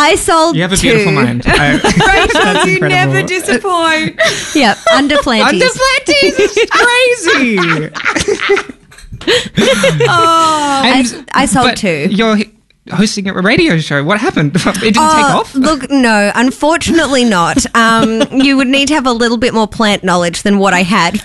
I sold You have a 2. beautiful mind. Rachel, That's you incredible. never disappoint. Yep, under planties. Crazy. I sold But 2. You're hosting a radio show. What happened? It didn't take off? Look, no, unfortunately not. You would need to have a little bit more plant knowledge than what I had.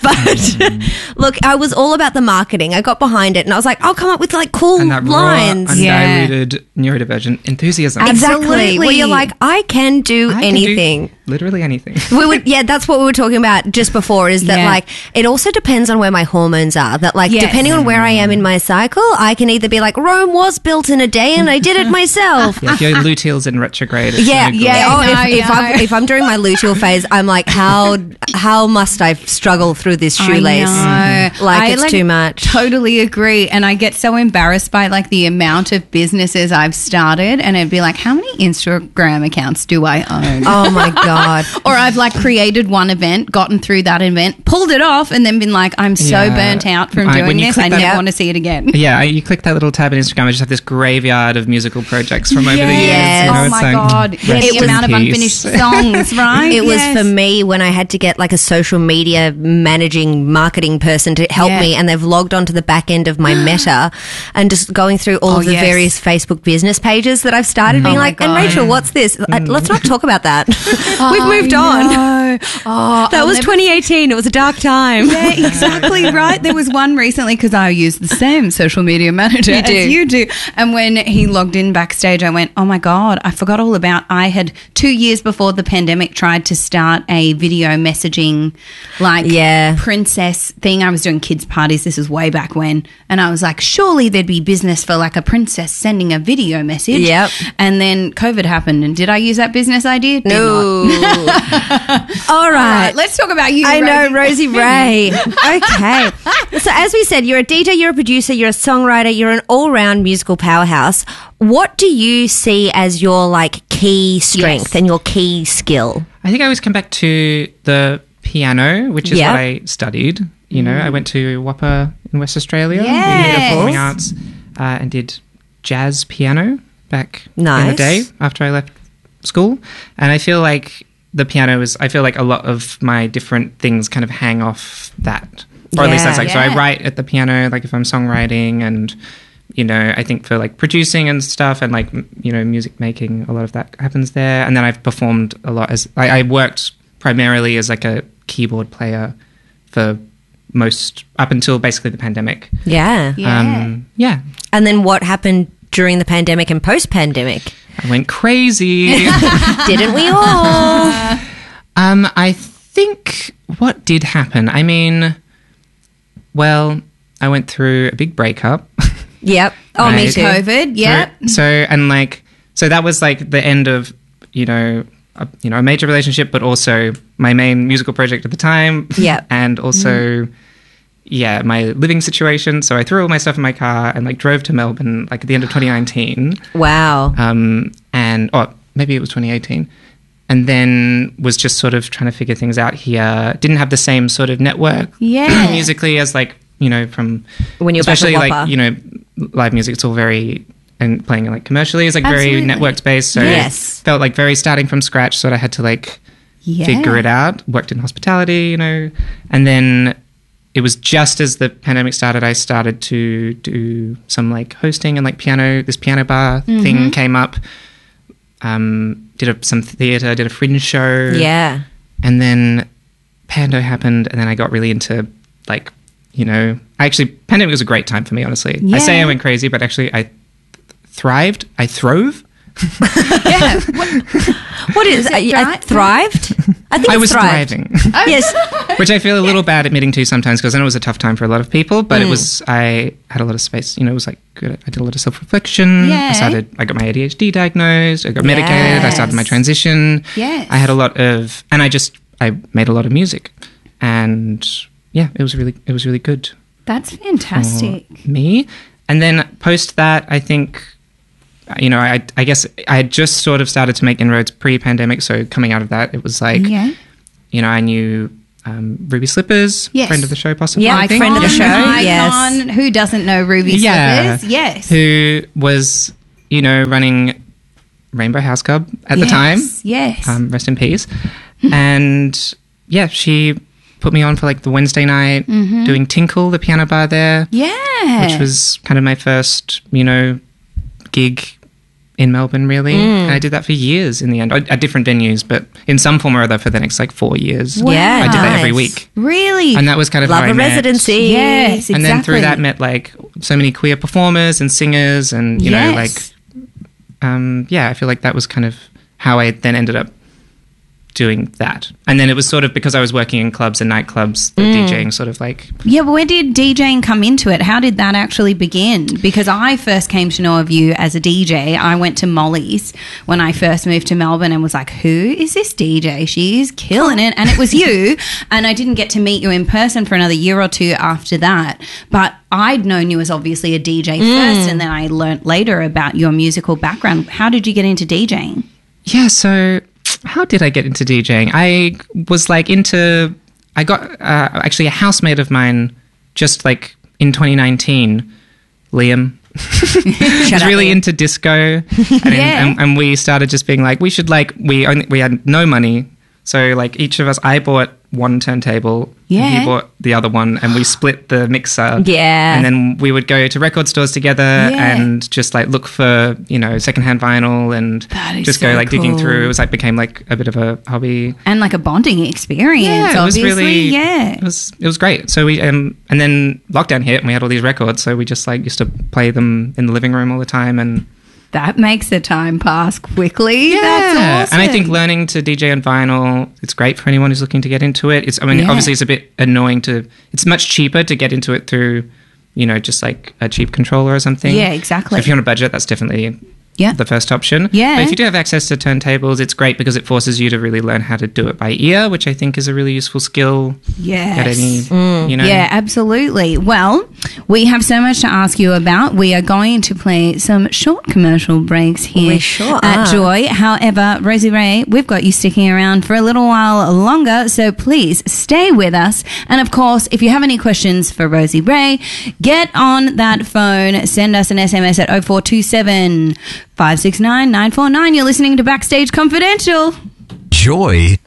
But look, I was all about the marketing. I got behind it and I was like, I'll come up with like cool And that lines. raw, undiluted neurodivergent enthusiasm. Exactly. Absolutely. Where you're like, I can do I can do anything. literally anything. That's what we were talking about just before, is that like it also depends on where my hormones are. That like depending on where I am in my cycle, I can either be like, Rome was built in a day and I did it myself. Yeah, if your luteal's in retrograde, it's Yeah, no good. yeah. Oh, No, if I'm during my luteal phase, I'm like, how must I struggle through this shoelace? I know. Like it's too much. Totally agree. And I get so embarrassed by like the amount of businesses I've started, and it'd be like, how many Instagram accounts do I own? Oh my god. Or I've like created one event, gotten through that event, pulled it off, and then been like, I'm so Yeah. burnt out from When doing you this. click I that- never want to see it again. Yeah, you click that little tab on Instagram, I just have this graveyard of musical projects from over the years. Yes. You know, Oh it's my like, God. rest The in amount of peace. unfinished songs, right? It was Yes. for me when I had to get like a social media managing marketing person to help Yeah. me, and they've logged onto the back end of my Meta and just going through all of the yes. various Facebook business pages that I've started, being my like, and God. Rachel, what's this? Let's not talk about that. We've moved on. No. Oh, That was 2018. It was a dark time. Yeah, exactly right. There was one recently because I use the same social media manager You do. as you do. And when he logged in backstage, I went, oh my God, I forgot all about, I had 2 years before the pandemic tried to start a video messaging like Yeah. princess thing. I was doing kids parties. This is way back when. And I was like, surely there'd be business for like a princess sending a video message. Yep. And then COVID happened. And did I use that business idea? Did not. No. All All right. right, let's talk about you. I know, Rosie. Rosie Ray. Okay. So as we said, you're a DJ, you're a producer, you're a songwriter, you're an all-round musical powerhouse. What do you see as your like key strength Yes. and your key skill? I think I always come back to the piano, which is Yeah. what I studied. You know, I went to WAPA in West Australia, Yes. in Performing Arts, and did jazz piano back in the Nice. day after I left school. And I feel like the piano is, I feel like a lot of my different things kind of hang off that. Or at least that's like, so I Yeah. write at the piano, like if I'm songwriting, and, you know, I think for like producing and stuff and like, you know, music making, a lot of that happens there. And then I've performed a lot as, I worked primarily as like a keyboard player for most, up until basically the pandemic. Yeah. Yeah. And then what happened during the pandemic and post-pandemic? I went crazy. Didn't we all? I think what did happen, I mean, well, I went through a big breakup. Yep. Oh, me Right. too. COVID, yeah. So that was like the end of, a major relationship, but also my main musical project at the time. Yep. And also, my living situation. So I threw all my stuff in my car and like drove to Melbourne like at the end of 2019. Wow. Maybe it was 2018. And then was just sort of trying to figure things out here. Didn't have the same sort of network Yeah. musically as like, from When you're back at especially WAPA. like, live music, it's all very, and playing like commercially is like Absolutely. very networked based. So Yes. felt like very starting from scratch. So I had to like figure it out. Worked in hospitality, and then it was just as the pandemic started, I started to do some like hosting and like this piano bar thing came up. Did some theatre, did a fringe show. Yeah. And then Pando happened, and then I got really into like, pandemic was a great time for me, honestly. I say I went crazy, but actually I thrived. I throve. Yeah. What is it I thrived? I think I it's was thrived. thriving, Yes. which I feel a little bad admitting to sometimes because I know it was a tough time for a lot of people, but I had a lot of space, it was like good. I did a lot of self-reflection. Yeah. I got my ADHD diagnosed. I got medicated. I started my transition. Yes. I had a lot of, and I made a lot of music, and yeah, it was really good. That's fantastic. For me. And then post that, I think, I guess I had just sort of started to make inroads pre-pandemic. So coming out of that, it was like, I knew Ruby Slippers, Yes. friend of the show, possibly. Yeah, I think. friend of the show. Icon. Yes. Who doesn't know Ruby Yeah. Slippers? Yes. Who was, running Rainbow House Club at the time. Yes. Rest in peace. And yeah, she put me on for like the Wednesday night doing Tinkle, the piano bar there. Yeah. Which was kind of my first, gig in Melbourne, really. And I did that for years in the end, at different venues, but in some form or other for the next like 4 years. Wow. Yeah, I did that every week. Really? And that was kind of Love how I a met. residency. Yes, exactly. And then through that met like so many queer performers and singers and, I feel like that was kind of how I then ended up doing that. And then it was sort of because I was working in clubs and nightclubs, the DJing sort of like... Yeah, but where did DJing come into it? How did that actually begin? Because I first came to know of you as a DJ. I went to Molly's when I first moved to Melbourne and was like, who is this DJ? She's killing it. And it was you. And I didn't get to meet you in person for another year or two after that. But I'd known you as obviously a DJ first, and then I learnt later about your musical background. How did you get into DJing? Yeah, so... How did I get into DJing? I was like I got actually a housemate of mine just like in 2019, Liam, was really into disco. And we started just being like, we should like, we had no money. So like each of us, I bought one turntable, and he bought the other one, and we split the mixer. Yeah. And then we would go to record stores together and just like look for, secondhand vinyl and just go like digging through. It was like became like a bit of a hobby. And like a bonding experience, yeah, obviously. It was really, it was great. So we, and then lockdown hit and we had all these records. So we just like used to play them in the living room all the time, and that makes the time pass quickly. Yeah. That's awesome. And I think learning to DJ on vinyl, it's great for anyone who's looking to get into it. Obviously it's a bit annoying it's much cheaper to get into it through, just like a cheap controller or something. Yeah, exactly. So if you're on a budget, that's definitely the first option. Yeah. But if you do have access to turntables, it's great because it forces you to really learn how to do it by ear, which I think is a really useful skill. Yes. Yeah, absolutely. Well, we have so much to ask you about. We are going to play some short commercial breaks here We sure at are. Joy. However, Rosie Ray, we've got you sticking around for a little while longer, so please stay with us. And of course, if you have any questions for Rosie Ray, get on that phone, send us an SMS at 0427 569 949. You're listening to Backstage Confidential. Joy.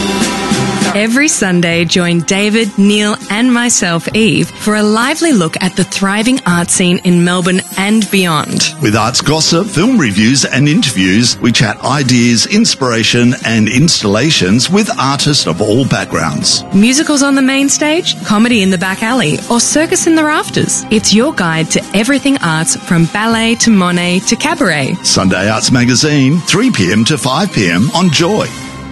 Every Sunday, join David, Neil and myself, Eve, for a lively look at the thriving art scene in Melbourne and beyond. With arts gossip, film reviews and interviews, we chat ideas, inspiration and installations with artists of all backgrounds. Musicals on the main stage, comedy in the back alley, or circus in the rafters. It's your guide to everything arts, from ballet to Monet to cabaret. Sunday Arts Magazine, 3 p.m. to 5 p.m. on Joy.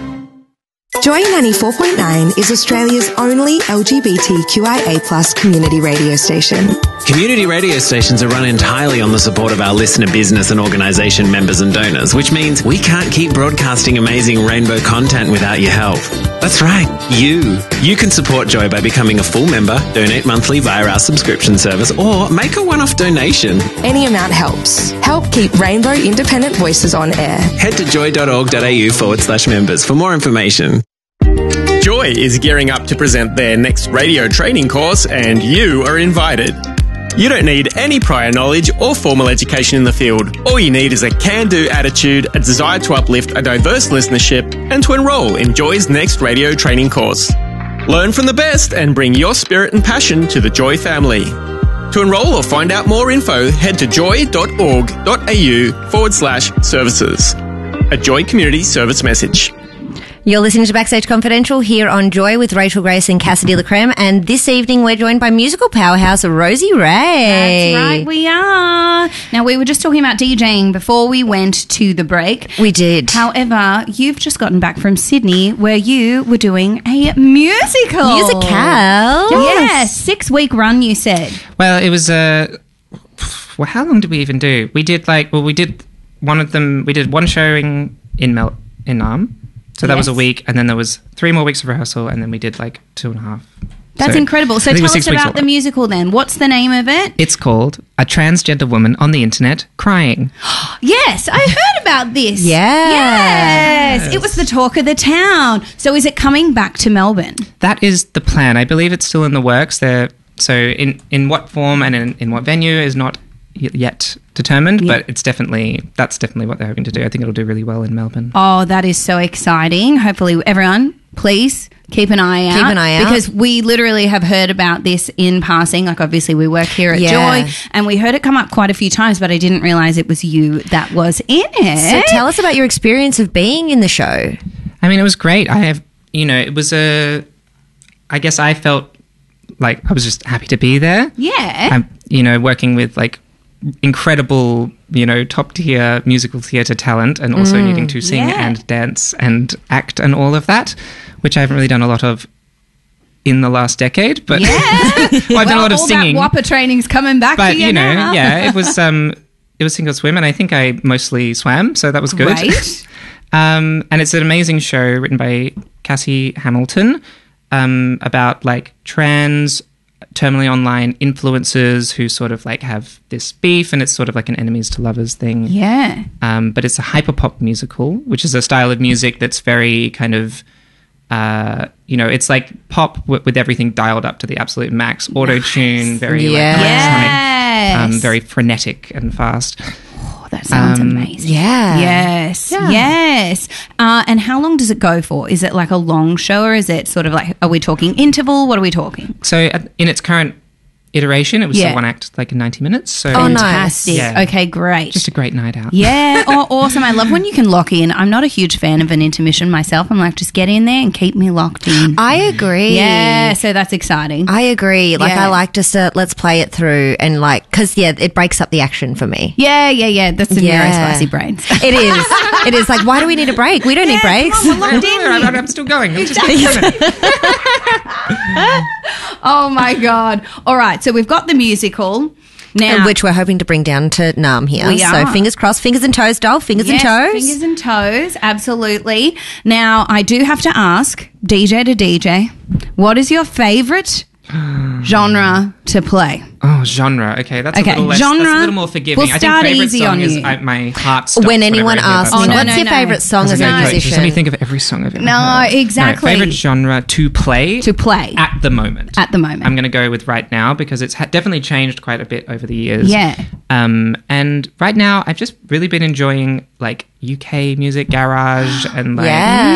Joy 94.9 is Australia's only LGBTQIA+ community radio station. Community radio stations are run entirely on the support of our listener business and organisation members and donors, which means we can't keep broadcasting amazing rainbow content without your help. That's right, you. You can support Joy by becoming a full member, donate monthly via our subscription service, or make a one-off donation. Any amount helps. Help keep Rainbow Independent Voices on air. Head to joy.org.au/members for more information. Joy is gearing up to present their next radio training course, and you are invited. You don't need any prior knowledge or formal education in the field. All you need is a can-do attitude, a desire to uplift a diverse listenership, and to enrol in Joy's next radio training course. Learn from the best and bring your spirit and passion to the Joy family. To enrol or find out more info, head to joy.org.au/services. A Joy Community Service message. You're listening to Backstage Confidential here on Joy with Rachel Grace and Cassidy LaCreme, and this evening we're joined by musical powerhouse Rosie Ray. That's right, we are. Now, we were just talking about DJing before we went to the break. We did. However, you've just gotten back from Sydney where you were doing a musical. Musical. Yes, 6-week run, you said. Well, it was how long did we even do? We did we did one of them. We did one showing in Naarm. So that was a week, and then there was 3 more weeks of rehearsal, and then we did 2.5. That's incredible. So tell us about the musical then. What's the name of it? It's called A Transgender Woman on the Internet Crying. Yes, I heard about this. Yes. It was the talk of the town. So is it coming back to Melbourne? That is the plan. I believe it's still in the works. So in what form and in what venue is not yet determined, but that's definitely what they're hoping to do. I think it'll do really well in Melbourne. Oh, that is so exciting. Hopefully everyone, please keep an eye out. Keep an eye out. Because we literally have heard about this in passing. Like, obviously we work here at Joy, and we heard it come up quite a few times, but I didn't realise it was you that was in it. So tell us about your experience of being in the show. I mean, it was great. It was I guess I felt like I was just happy to be there. Yeah. Working with like incredible, top tier musical theatre talent, and also needing to sing and dance and act and all of that, which I haven't really done a lot of in the last decade. But I've done a lot of singing. That WAPA training's coming back but to you now. it was sink or swim, and I think I mostly swam, so that was good. Great. And it's an amazing show written by Cassie Hamilton about like trans terminally online influencers who sort of like have this beef, and it's sort of like an enemies to lovers thing. Yeah. But it's a hyperpop musical, which is a style of music that's very kind of, it's like pop with everything dialed up to the absolute max, auto-tune, very electronic, very frenetic and fast. That sounds amazing. Yeah. Yes. Yeah. Yes. And how long does it go for? Is it like a long show, or is it sort of like, are we talking interval? What are we talking? So in its current iteration, it was one act, like in 90 minutes. So fantastic. Yeah. Okay, great. Just a great night out. Yeah. Oh, awesome. I love when you can lock in. I'm not a huge fan of an intermission myself. I'm like, just get in there and keep me locked in. I agree. Yeah. So that's exciting. I agree. Like, I like just let's play it through, and like, because it breaks up the action for me. Yeah. That's the neurospicy brains. It is. It is like, why do we need a break? We don't need breaks. Come on, we're locked in. I'm still going. I'm just going. Oh my God. All right. So we've got the musical now, which we're hoping to bring down to Naarm here. We are. So fingers crossed, fingers and toes, doll, fingers and toes. Fingers and toes, absolutely. Now, I do have to ask, DJ to DJ, what is your favourite genre to play? Oh, genre. Okay, that's a little less. Genre. That's a little more forgiving. We'll start I think easy favourite on song you. is my heart stops. When anyone asks me, what's your favourite song as a musician? Let me think of every song I've ever No, heard. exactly. No, favourite genre to play? To play. At the moment. At the moment. I'm going to go with right now, because it's definitely changed quite a bit over the years. Yeah. And right now, I've just really been enjoying like UK music, garage, and like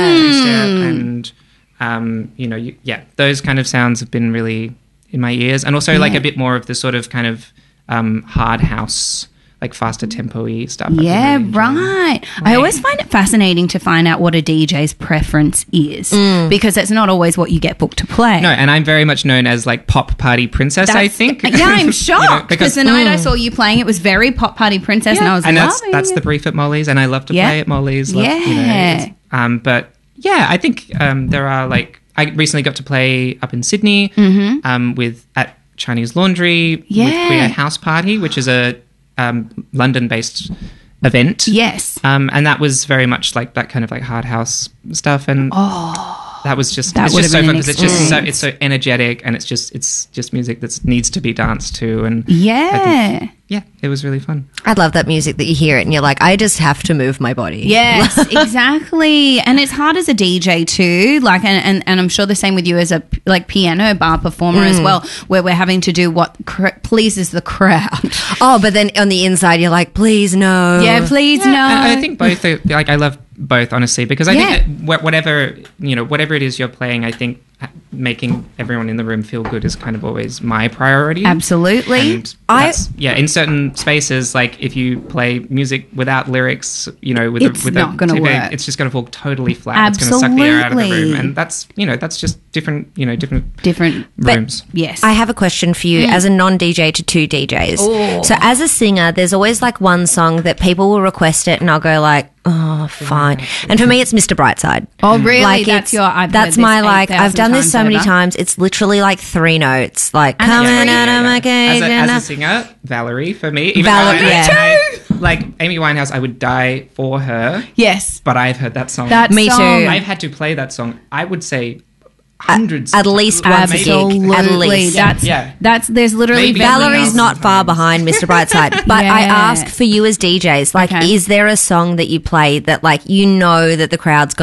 and those kind of sounds have been really in my ears, and also like a bit more of the sort of kind of hard house, like faster tempo-y stuff. Yeah, right. I always find it fascinating to find out what a DJ's preference is, because it's not always what you get booked to play. No, and I'm very much known as like pop party princess, I think. Yeah, I'm shocked, because the night I saw you playing, it was very pop party princess, and I was loving that's it. the brief at Molly's, and I love to play at Molly's. But yeah, I think there are like, I recently got to play up in Sydney at Chinese Laundry with Queer House Party, which is a London-based event. Yes. And that was very much like that kind of like hard house stuff, and that was just it's just so fun, because it's so energetic, and it's just music that needs to be danced to, and I think, it was really fun. I love that music that you hear it and you're like, I just have to move my body. Yes, exactly. And it's hard as a DJ too, like, and I'm sure the same with you as a like piano bar performer as well, where we're having to do what pleases the crowd. Oh, but then on the inside you're like, please no. Yeah, please no. I think both are, like, I love both, honestly, because I think that whatever it is you're playing, I think making everyone in the room feel good is kind of always my priority. Absolutely. And in certain spaces, like if you play music without lyrics, it's not going to work. It's just going to fall totally flat. Absolutely. It's going to suck the air out of the room, and that's just different rooms. But, yes. I have a question for you as a non-DJ to two DJs. Oh. So as a singer, there's always like one song that people will request it, and I'll go like, oh, fine. And for me, it's Mr. Brightside. Oh, really? Like, that's my like. I've done this so many times. It's literally like 3 notes. Like coming out of my cage. As a singer, Valerie for me. Even like Amy Winehouse, I would die for her. Yes, but I've heard that song. Me too. I've had to play that song, I would say, hundreds at least once a gig. At least. That's there's literally Valerie's not far behind Mr. Brightside. But I ask for you as DJs, like, is there a song that you play that like that the crowd's gonna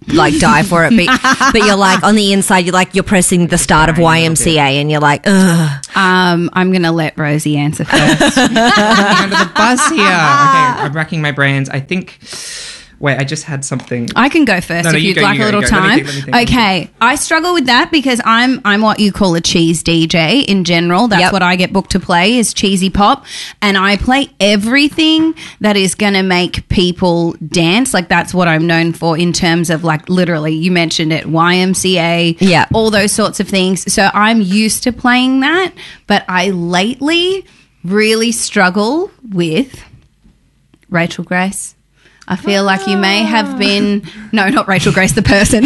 like die for it. But you're like on the inside, you're pressing the start of YMCA, and you're like, ugh. I'm going to let Rosie answer first. Under the bus here. Okay, I'm racking my brains. I think. Wait, I just had something. I can go first if you'd like a little time. Let me think. Okay, I struggle with that because I'm what you call a cheese DJ in general. That's what I get booked to play is cheesy pop, and I play everything that is going to make people dance. Like that's what I'm known for in terms of like literally, you mentioned it, YMCA, all those sorts of things. So I'm used to playing that, but I lately really struggle with Rachel Grace. I feel like you may have been... No, not Rachel Grace, the person.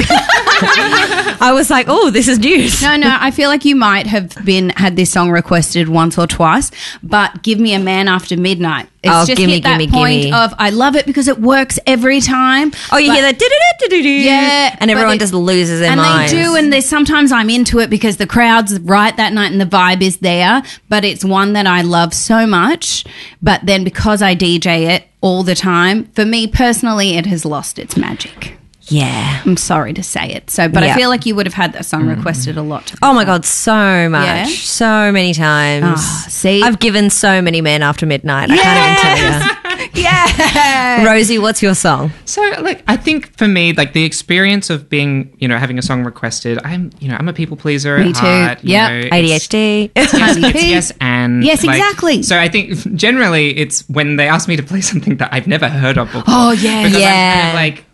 I was like, oh, this is news. No, I feel like you might have had this song requested once or twice, but Give Me a Man After Midnight. It's just hit that point of I love it because it works every time. Oh, you hear that? Yeah. And everyone just loses their minds. And they do, and there's sometimes I'm into it because the crowd's right that night and the vibe is there, but it's one that I love so much. But then because I DJ it all the time, for me personally, it has lost its magic. Yeah. I'm sorry to say it. But I feel like you would have had that song requested a lot. Oh my God, so much. Yeah? So many times. Oh, see? I've given so many Men After Midnight. Yes! I can't even tell you. Yeah. Rosie, what's your song? So, I think for me, the experience of being, having a song requested, I'm a people pleaser at heart. Yeah. ADHD. It's yes, and. Yes, exactly. So I think generally it's when they ask me to play something that I've never heard of before. Oh, yeah. Because I'm kind of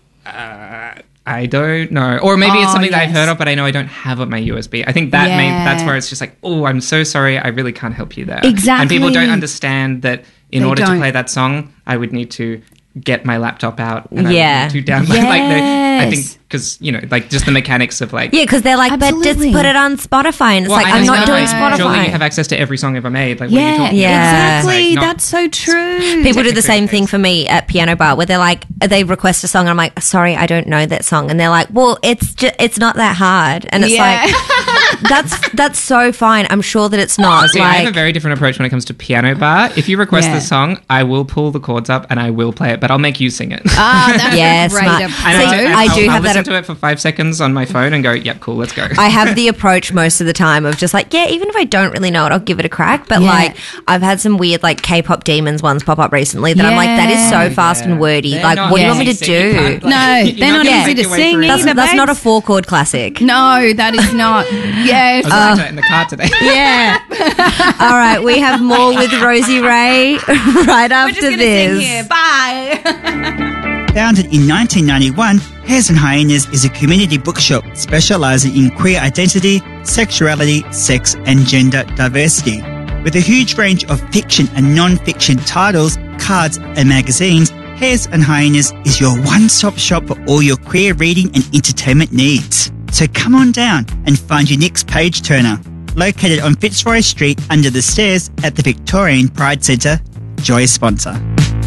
I don't know. Or maybe it's something that I've heard of, but I know I don't have on my USB. I think that's where it's just like, oh, I'm so sorry. I really can't help you there. Exactly. And people don't understand that in order to play that song, I would need to get my laptop out and I would need to download. I think because, just the mechanics of Yeah, because they're like, but just put it on Spotify. And it's I'm not doing Spotify. Surely you have access to every song ever made. What are you talking about? Exactly. That's so true. People do the same thing for me at Piano Bar where they're like, they request a song and I'm like, sorry, I don't know that song. And they're like, well, it's not that hard. And it's like, that's so fine. I'm sure that it's not. See, I have a very different approach when it comes to Piano Bar. If you request the song, I will pull the chords up and I will play it, but I'll make you sing it. That's a great approach. I do have that. Listen to it for 5 seconds on my phone and go, yep, cool, let's go. I have the approach most of the time of just like, even if I don't really know it, I'll give it a crack. But I've had some weird K-pop demons ones pop up recently that I'm like, that is so fast and wordy. They're what do you want me to do? No, they're not easy to sing either. That's not a 4-chord classic. No, that is not. Yes. I was listening to it in the car today. Yeah. All right, we have more with Rosie Ray right after We're just this. Sing here. Bye. Founded in 1991, Hares and Hyenas is a community bookshop specialising in queer identity, sexuality, sex and gender diversity. With a huge range of fiction and non-fiction titles, cards and magazines, Hares and Hyenas is your one-stop shop for all your queer reading and entertainment needs. So come on down and find your next page-turner. Located on Fitzroy Street under the stairs at the Victorian Pride Centre, Joy sponsor.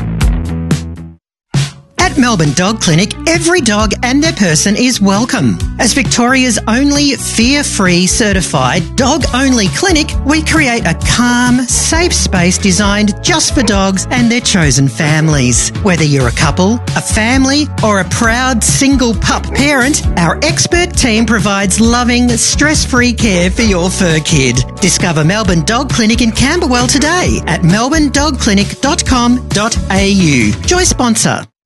At Melbourne Dog Clinic, every dog and their person is welcome. As Victoria's only fear-free certified dog-only clinic, we create a calm, safe space designed just for dogs and their chosen families. Whether you're a couple, a family, or a proud single pup parent, our expert team provides loving, stress-free care for your fur kid. Discover Melbourne Dog Clinic in Camberwell today at melbournedogclinic.com.au. Joy sponsor.